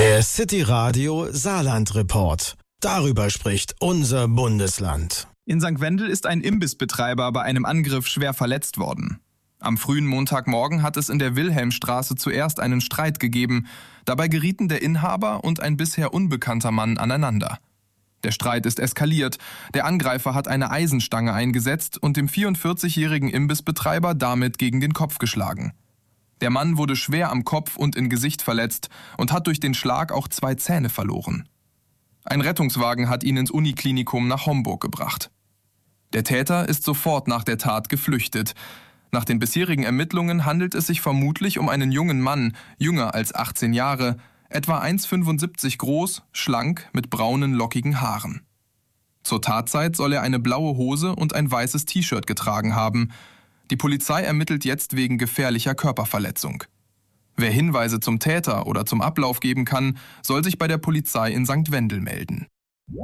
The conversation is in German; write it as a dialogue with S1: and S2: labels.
S1: Der City Radio Saarland Report. Darüber spricht unser Bundesland.
S2: In St. Wendel ist ein Imbissbetreiber bei einem Angriff schwer verletzt worden. Am frühen Montagmorgen hat es in der Wilhelmstraße zuerst einen Streit gegeben. Dabei gerieten der Inhaber und ein bisher unbekannter Mann aneinander. Der Streit ist eskaliert. Der Angreifer hat eine Eisenstange eingesetzt und dem 44-jährigen Imbissbetreiber damit gegen den Kopf geschlagen. Der Mann wurde schwer am Kopf und im Gesicht verletzt und hat durch den Schlag auch 2 Zähne verloren. Ein Rettungswagen hat ihn ins Uniklinikum nach Homburg gebracht. Der Täter ist sofort nach der Tat geflüchtet. Nach den bisherigen Ermittlungen handelt es sich vermutlich um einen jungen Mann, jünger als 18 Jahre, etwa 1,75 groß, schlank, mit braunen, lockigen Haaren. Zur Tatzeit soll er eine blaue Hose und ein weißes T-Shirt getragen haben. Die Polizei ermittelt jetzt wegen gefährlicher Körperverletzung. Wer Hinweise zum Täter oder zum Ablauf geben kann, soll sich bei der Polizei in St. Wendel melden.